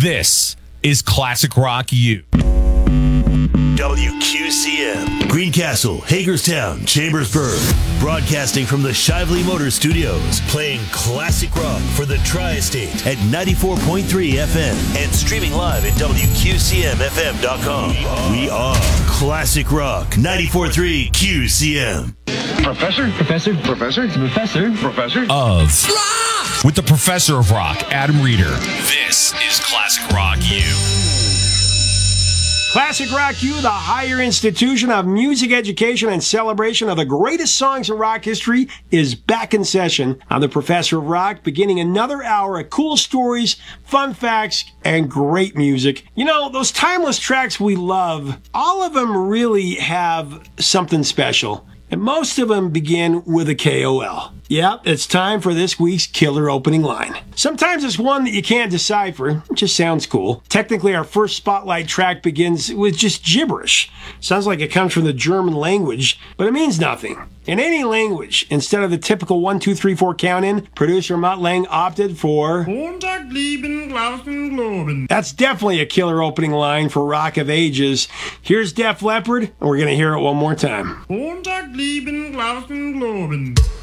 This is Classic Rock U. WQCM, Greencastle, Hagerstown, Chambersburg. Broadcasting from the Shively Motor Studios. Playing classic rock for the Tri-State at 94.3 FM. And streaming live at WQCMFM.com. We are Classic Rock 94.3 QCM. Professor Of rock! With the Professor of Rock, Adam Reeder. This is Classic Rock U. Classic Rock U, the higher institution of music education and celebration of the greatest songs in rock history, is back in session. I'm the Professor of Rock, beginning another hour of cool stories, fun facts, and great music. You know, those timeless tracks we love, all of them really have something special. And most of them begin with a KOL. Yep, it's time for this week's killer opening line. Sometimes it's one that you can't decipher. It just sounds cool. Technically, our first spotlight track begins with just gibberish. Sounds like it comes from the German language, but it means nothing. In any language, instead of the typical 1, 2, 3, 4 count-in, producer Mutt Lange opted for Montag, lieben, glauben, globen. That's definitely a killer opening line for Rock of Ages. Here's Def Leppard, and we're going to hear it one more time. Montag, lieben, glauben, globen.